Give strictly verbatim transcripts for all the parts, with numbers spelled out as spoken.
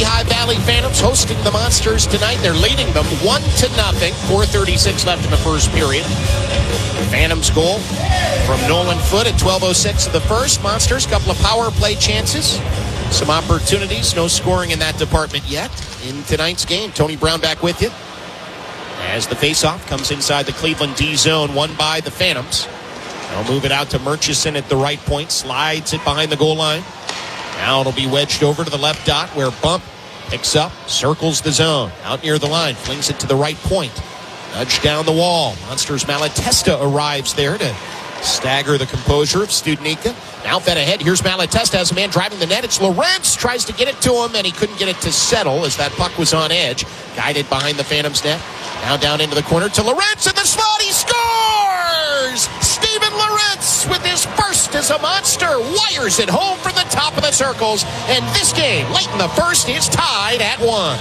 Lehigh Valley Phantoms hosting the Monsters tonight. They're leading them one to nothing. four thirty-six left in the first period. Phantoms goal from Nolan Foote at twelve oh six of the first. Monsters, couple of power play chances. Some opportunities. No scoring in that department yet in tonight's game. Tony Brown back with you as the faceoff comes inside the Cleveland D zone, won by the Phantoms. They'll move it out to Murchison at the right point. Slides it behind the goal line. Now it'll be wedged over to the left dot where Bump picks up, circles the zone. Out near the line, flings it to the right point. Nudge down the wall. Monsters Malatesta arrives there to stagger the composure of Studnicka. Now fed ahead. Here's Malatesta as a man driving the net. It's Lawrence. Tries to get it to him, and he couldn't get it to settle as that puck was on edge. Guided behind the Phantoms net. Now down into the corner to Lawrence in the slot. He scores! Steven Lawrence with his first as a Monster. Wires it home from the top of the circles. And this game, late in the first, is tied at one.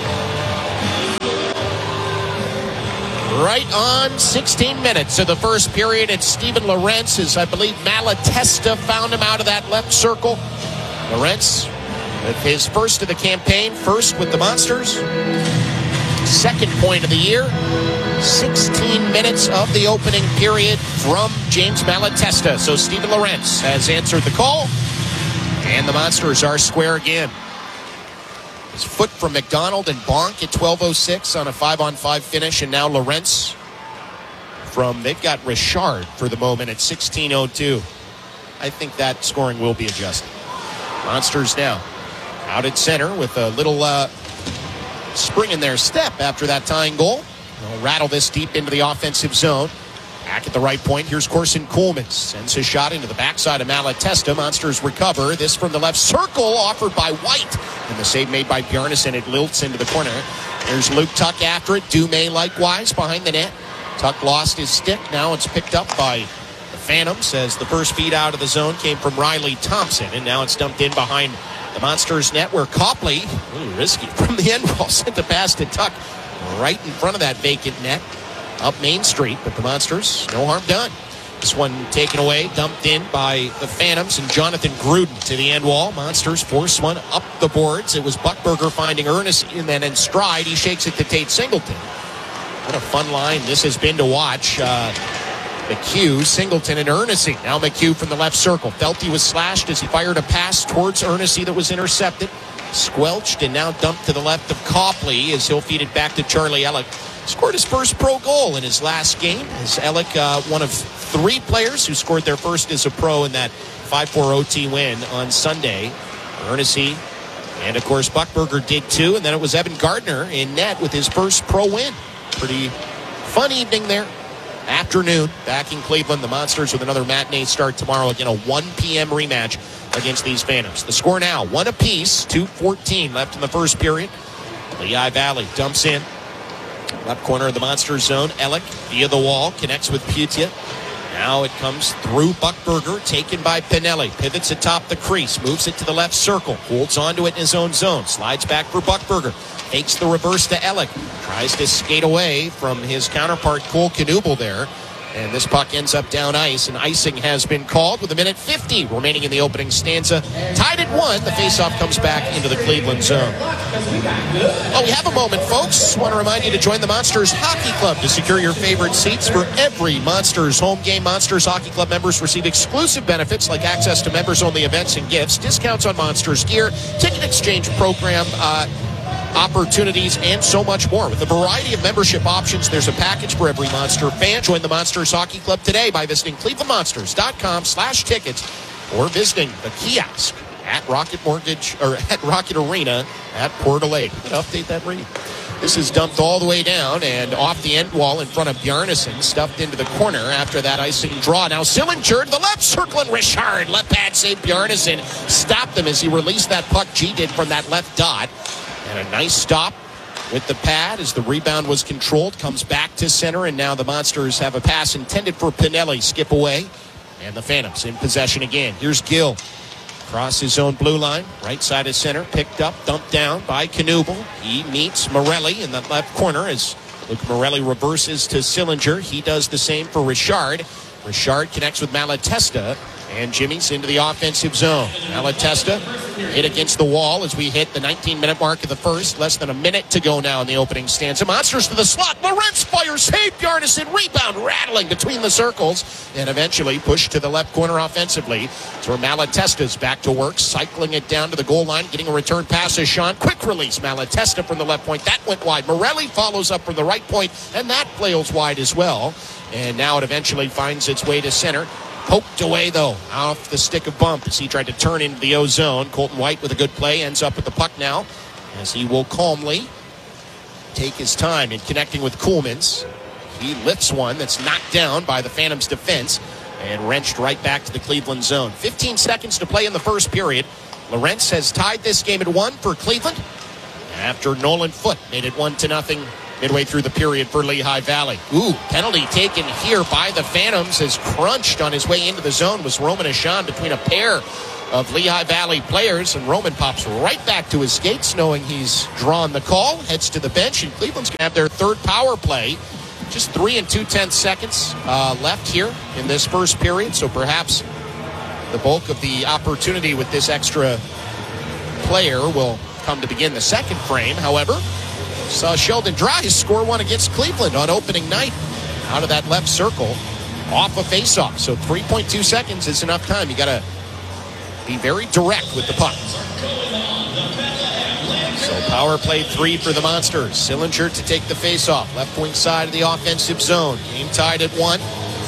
Right on sixteen minutes of the first period, it's Steven Lawrence, as I believe Malatesta found him out of that left circle. Lawrence with his first of the campaign, first with the Monsters. Second point of the year. sixteen minutes of the opening period from James Malatesta. So Steven Lawrence has answered the call, and the Monsters are square again. His foot from McDonald and Bonk at twelve oh six on a five-on-five finish, and now Lawrence from, they've got Richard for the moment at sixteen oh two. I think that scoring will be adjusted. Monsters now out at center with a little uh, spring in their step after that tying goal. They'll rattle this deep into the offensive zone. Back at the right point, here's Corson Kuhlman. Sends his shot into the backside of Malatesta. Monsters recover. This from the left circle, offered by White. And the save made by Bjarnason. It lilts into the corner. There's Luke Tuck after it. Dumais likewise behind the net. Tuck lost his stick. Now it's picked up by the Phantoms as the first feed out of the zone came from Riley Thompson. And now it's dumped in behind the Monsters net where Copley, a little risky from the end wall, sent the pass to Tuck right in front of that vacant net. Up Main Street, but the Monsters, no harm done. This one taken away, dumped in by the Phantoms and Jonathan Gruden to the end wall. Monsters force one up the boards. It was Buckberger finding Ernest, and then in stride, he shakes it to Tate Singleton. What a fun line this has been to watch. Uh, McHugh, Singleton, and Ernest. Now McHugh from the left circle. Felt he was slashed as he fired a pass towards Ernest that was intercepted. Squelched and now dumped to the left of Copley as he'll feed it back to Charlie Ellick. Scored his first pro goal in his last game. As Ellick, uh, one of three players who scored their first as a pro in that five four O T win on Sunday. Ernest, and of course Buckberger did too. And then it was Evan Gardner in net with his first pro win. Pretty fun evening there. Afternoon back in Cleveland. The Monsters with another matinee start tomorrow. Again, a one p.m. rematch against these Phantoms. The score now, one apiece, two fourteen left in the first period. Lehigh Valley dumps in. Left corner of the Monsters zone. Ellick via the wall connects with Putia. Now it comes through Buckberger, taken by Pinelli. Pivots atop the crease, moves it to the left circle, holds onto it in his own zone, slides back for Buckberger, takes the reverse to Ellick, tries to skate away from his counterpart Cole Knuble there. And this puck ends up down ice, and icing has been called with a minute fifty remaining in the opening stanza. Tied at one, the faceoff comes back into the Cleveland zone. Oh, we have a moment, folks. Want to remind you to join the Monsters Hockey Club to secure your favorite seats for every Monsters home game. Monsters Hockey Club members receive exclusive benefits like access to members-only events and gifts, discounts on Monsters gear, ticket exchange program, uh, opportunities, and so much more. With a variety of membership options, there's a package for every Monster fan. Join the Monsters Hockey Club today by visiting clevelandmonsters.com slash tickets or visiting the kiosk at Rocket Mortgage or at Rocket Arena at Porter Lake. I'm going to update that read. This is dumped all the way down and off the end wall in front of Bjarnason, stuffed into the corner after that icing draw. Now Sillinger to the left, circling Richard. Left pad save Bjarnason. Stopped him as he released that puck. G did from that left dot. And a nice stop with the pad as the rebound was controlled. Comes back to center, and now the Monsters have a pass intended for Pinelli. Skip away, and the Phantoms in possession again. Here's Gill. Across his own blue line, right side of center. Picked up, dumped down by Knuble. He meets Morelli in the left corner as Luke Morelli reverses to Sillinger. He does the same for Richard. Richard connects with Malatesta, And Jimmy's into the offensive zone. Malatesta hit against the wall as we hit the nineteen-minute mark of the first. Less than a minute to go now in the opening stanza. Monsters to the slot. Lorentz fires. Saved Yarnison. Rebound rattling between the circles. And eventually pushed to the left corner offensively. It's where Malatesta's back to work. Cycling it down to the goal line. Getting a return pass to Sean. Quick release. Malatesta from the left point. That went wide. Morelli follows up from the right point. And that flails wide as well. And now it eventually finds its way to center. Poked away, though, off the stick of Bump as he tried to turn into the O-zone. Colton White with a good play ends up with the puck now as he will calmly take his time in connecting with Kuhlmans. He lifts one that's knocked down by the Phantoms' defense and wrenched right back to the Cleveland zone. fifteen seconds to play in the first period. Lorentz has tied this game at one for Cleveland after Nolan Foote made it one to nothing midway through the period for Lehigh Valley. Ooh, penalty taken here by the Phantoms as crunched on his way into the zone was Roman Ashan between a pair of Lehigh Valley players, and Roman pops right back to his skates knowing he's drawn the call, heads to the bench, and Cleveland's going to have their third power play. Just three and two-tenths seconds uh, left here in this first period, so perhaps the bulk of the opportunity with this extra player will come to begin the second frame. However, saw Sheldon Dries score one against Cleveland on opening night out of that left circle off a faceoff. So three point two seconds is enough time. You got to be very direct with the puck. So power play three for the Monsters. Sillinger to take the faceoff. Left wing side of the offensive zone. Game tied at one.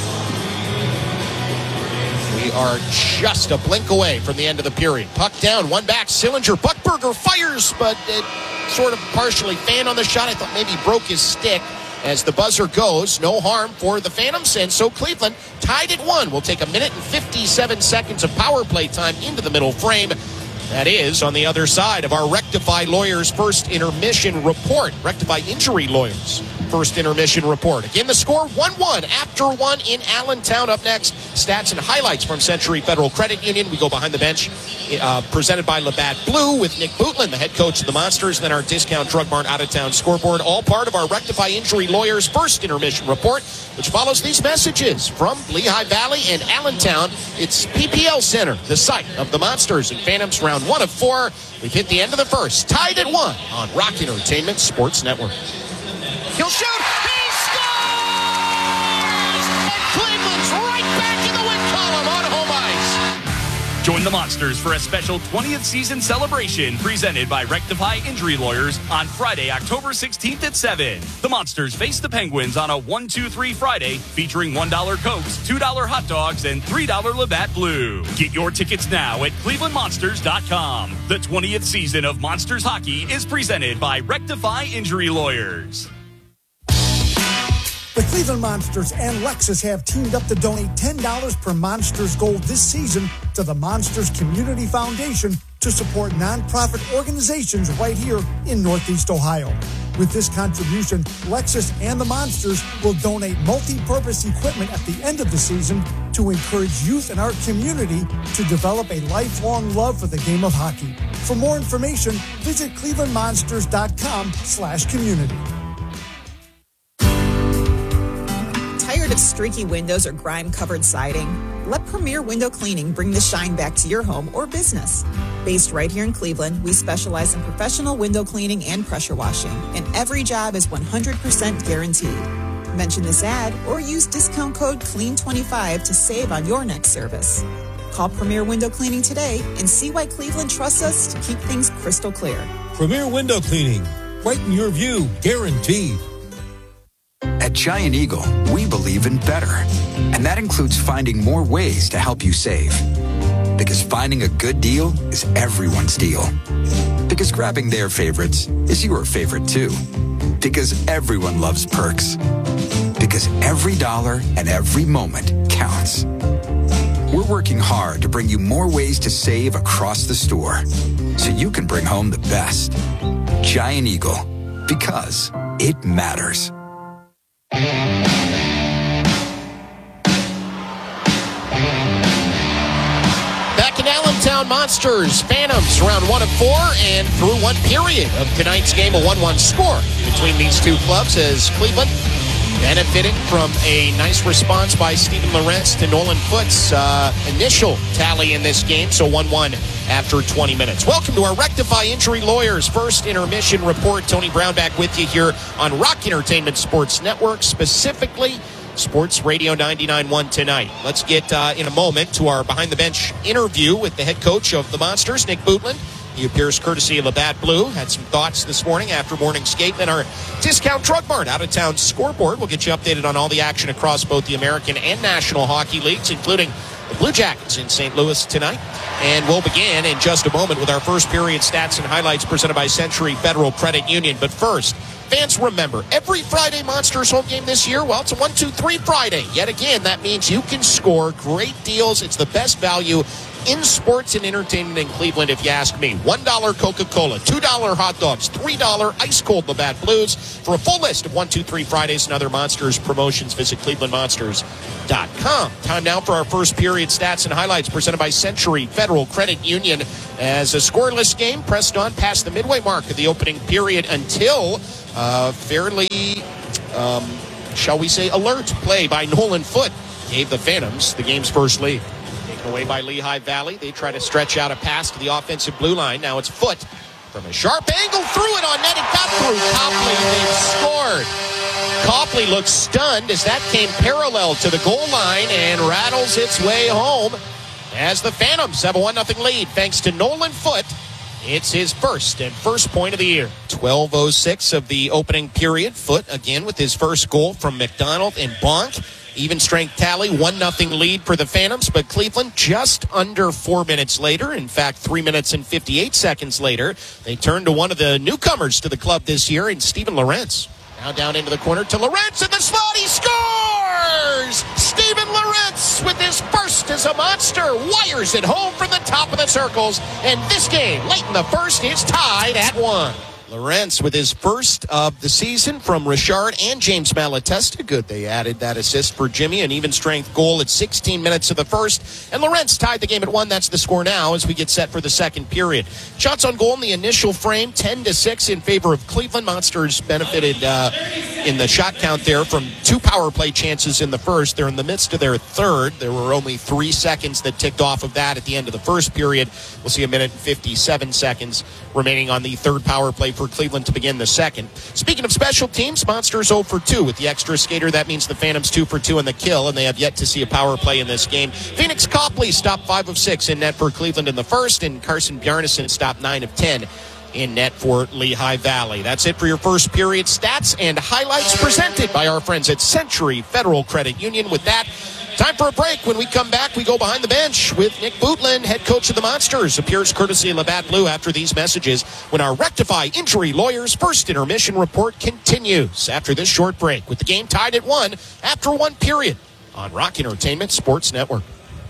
We are just a blink away from the end of the period. Puck down, one back. Sillinger, Buckberger fires, but it sort of partially fanned on the shot. I thought maybe he broke his stick as the buzzer goes. No harm for the Phantoms, and so Cleveland tied at one. We'll take a minute and fifty-seven seconds of power play time into the middle frame. That is on the other side of our Rectify Lawyers first intermission report. Rectify Injury Lawyers first intermission report. Again, the score one one after one in Allentown. Up next, stats and highlights from Century Federal Credit Union. We go behind the bench, uh, presented by Labatt Blue with Nick Bootland, the head coach of the Monsters, and then our Discount Drug Mart out-of-town scoreboard. All part of our Rectify Injury Lawyers first intermission report, which follows these messages from Lehigh Valley and Allentown. It's P P L Center, the site of the Monsters and Phantoms, round one of four. We've hit the end of the first, tied at one on Rock Entertainment Sports Network. He'll shoot. He scores! And Cleveland's right back in the win column on home ice. Join the Monsters for a special twentieth season celebration presented by Rectify Injury Lawyers on Friday, October sixteenth at seven. The Monsters face the Penguins on a one two three Friday featuring one dollar Cokes, two dollar hot dogs, and three dollar Labatt Blue. Get your tickets now at cleveland monsters dot com. The twentieth season of Monsters Hockey is presented by Rectify Injury Lawyers. The Cleveland Monsters and Lexus have teamed up to donate ten dollars per Monsters goal this season to the Monsters Community Foundation to support nonprofit organizations right here in Northeast Ohio. With this contribution, Lexus and the Monsters will donate multi-purpose equipment at the end of the season to encourage youth in our community to develop a lifelong love for the game of hockey. For more information, visit cleveland monsters dot com slash community. Tired of streaky windows or grime-covered siding? Let Premier Window Cleaning bring the shine back to your home or business. Based right here in Cleveland, we specialize in professional window cleaning and pressure washing, and every job is one hundred percent guaranteed. Mention this ad or use discount code clean twenty-five to save on your next service. Call Premier Window Cleaning today and see why Cleveland trusts us to keep things crystal clear. Premier Window Cleaning. Brighten your view, guaranteed. At Giant Eagle, we believe in better. And that includes finding more ways to help you save. Because finding a good deal is everyone's deal. Because grabbing their favorites is your favorite too. Because everyone loves perks. Because every dollar and every moment counts. We're working hard to bring you more ways to save across the store so you can bring home the best. Giant Eagle, because it matters. Back in Allentown, Monsters, Phantoms, round one of four, and through one period of tonight's game, a one one score between these two clubs as Cleveland benefiting from a nice response by Steven Lorentz to Nolan Foot's uh, initial tally in this game, so one one after twenty minutes. Welcome to our Rectify Injury Lawyers first intermission report. Tony Brown back with you here on Rock Entertainment Sports Network, specifically Sports Radio ninety-nine point one tonight. Let's get uh, in a moment to our behind-the-bench interview with the head coach of the Monsters, Nick Bootland. He appears courtesy of Labatt Blue. Had some thoughts this morning after morning skate. Then our Discount Drug Mart out-of-town scoreboard. We'll get you updated on all the action across both the American and National Hockey Leagues, including the Blue Jackets in Saint Louis tonight. And we'll begin in just a moment with our first period stats and highlights presented by Century Federal Credit Union. But first, fans, remember, every Friday Monsters home game this year, well, it's a one two three Friday. Yet again, that means you can score great deals. It's the best value in sports and entertainment in Cleveland, if you ask me. one dollar Coca-Cola, two dollars hot dogs, three dollars ice-cold Labatt Blues. For a full list of one two three Fridays and other Monsters promotions, visit cleveland monsters dot com. Time now for our first period stats and highlights presented by Century Federal Credit Union. As a scoreless game pressed on past the midway mark of the opening period until uh, fairly, um, shall we say, alert play by Nolan Foot gave the Phantoms the game's first lead. Away by Lehigh Valley. They try to stretch out a pass to the offensive blue line. Now it's Foot from a sharp angle, threw it on net and got through Copley. They've scored. Copley looks stunned as that came parallel to the goal line and rattles its way home as the Phantoms have a one nothing lead thanks to Nolan Foot. It's his first and first point of the year. twelve oh six of the opening period. Foot again with his first goal from McDonald and Bonk. Even strength tally, one nothing lead for the Phantoms, but Cleveland just under four minutes later, in fact, three minutes and fifty-eight seconds later, they turn to one of the newcomers to the club this year in Steven Lorentz. Now down into the corner to Lorentz in the slot, he scores! Steven Lorentz with his first as a Monster, wires it home from the top of the circles, and this game, late in the first, is tied at one. Lorentz with his first of the season from Richard and James Malatesta. Good, they added that assist for Jimmy, an even strength goal at sixteen minutes of the first. And Lorentz tied the game at one. That's the score now as we get set for the second period. Shots on goal in the initial frame, ten to six in favor of Cleveland. Monsters benefited uh, in the shot count there from two power play chances in the first. They're in the midst of their third. There were only three seconds that ticked off of that at the end of the first period. We'll see a minute and fifty-seven seconds remaining on the third power play for Cleveland to begin the second. Speaking of special teams, Monsters oh for two with the extra skater. That means the Phantoms two for two in the kill, and they have yet to see a power play in this game. Phoenix Copley stopped five of six in net for Cleveland in the first, and Carson Bjarnason stopped nine of ten in net for Lehigh Valley. That's it for your first period stats and highlights presented by our friends at Century Federal Credit Union. With that, time for a break. When we come back, we go behind the bench with Nick Bootland, head coach of the Monsters. Appears courtesy of Labatt Blue after these messages when our Rectify Injury Lawyers first intermission report continues after this short break with the game tied at one after one period on Rock Entertainment Sports Network.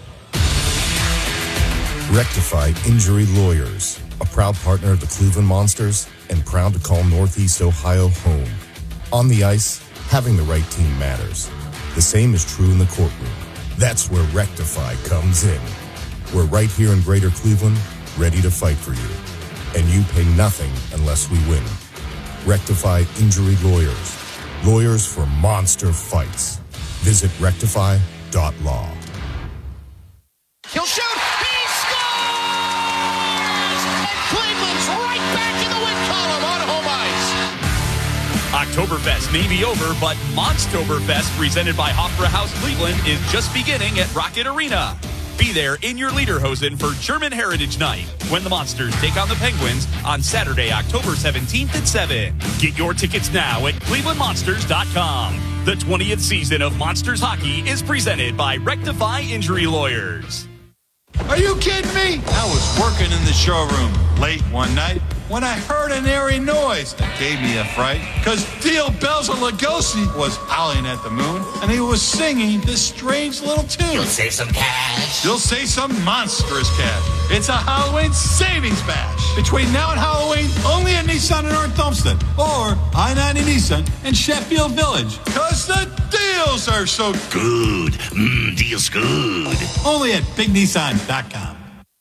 Rectify Injury Lawyers, a proud partner of the Cleveland Monsters and proud to call Northeast Ohio home. On the ice, having the right team matters. The same is true in the courtroom. That's where Rectify comes in. We're right here in Greater Cleveland, ready to fight for you. And you pay nothing unless we win. Rectify Injury Lawyers. Lawyers for monster fights. Visit rectify dot law. He'll shoot! He scores! And Cleveland's right back in the win column on home ice. Oktoberfest may be over, but Monstoberfest, presented by Hofbräu House Cleveland, is just beginning at Rocket Arena. Be there in your Lederhosen for German Heritage Night when the Monsters take on the Penguins on Saturday, October seventeenth at seven. Get your tickets now at cleveland monsters dot com. The twentieth season of Monsters Hockey is presented by Rectify Injury Lawyers. Are you kidding me? I was working in the showroom late one night when I heard an eerie noise that gave me a fright because Theo Belza Lugosi was howling at the moon and he was singing this strange little tune. You'll save some cash. You'll save some monstrous cash. It's a Halloween savings bash. Between now and Halloween, only at Nissan in North Olmsted or I ninety Nissan in Sheffield Village. Because the deals are so good. Mmm, deals good. Only at big nissan dot com.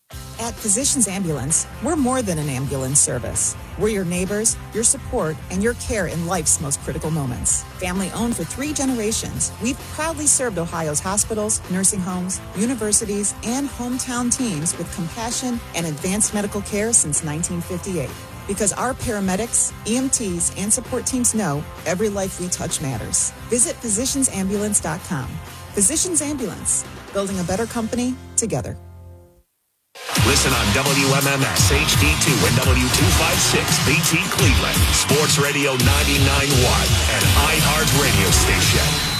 At Physicians Ambulance, we're more than an ambulance service. We're your neighbors, your support, and your care in life's most critical moments. Family owned for three generations, we've proudly served Ohio's hospitals, nursing homes, universities, and hometown teams with compassion and advanced medical care since nineteen fifty-eight. Because our paramedics, E M Ts, and support teams know every life we touch matters. Visit physicians ambulance dot com. Physicians Ambulance, building a better company together. Listen on W M M S H D two and W two fifty-six B T Cleveland, Sports Radio ninety-nine point one, and iHeart Radio Station.